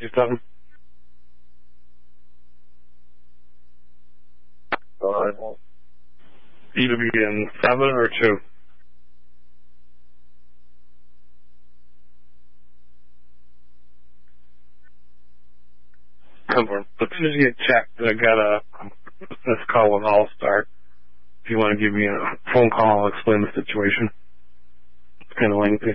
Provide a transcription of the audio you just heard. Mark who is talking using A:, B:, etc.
A: Do something? You to be in 7 or 2? Come on. As soon as you get checked, I got this call with All-Star. If you want to give me a phone call, I'll explain the situation. It's kind of lengthy.